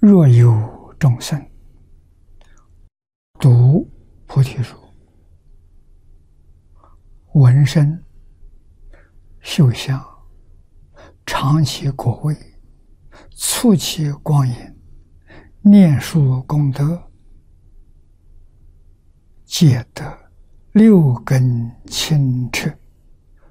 若有众生读菩提书，闻声嗅香，尝其果味，触其光影，念书功德，皆得六根清澈，